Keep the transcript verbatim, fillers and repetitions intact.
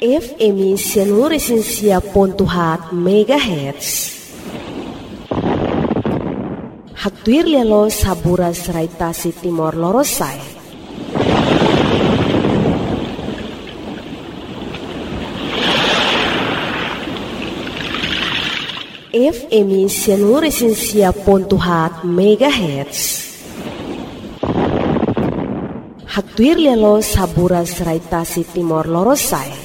F M Sianuresensia pontuhat megahertz. Haktuir lialo sabura seraitasi Timor Lorosai. F M Sianuresensia pontuhat megahertz. Haktuir lialo sabura seraitasi Timor Lorosai.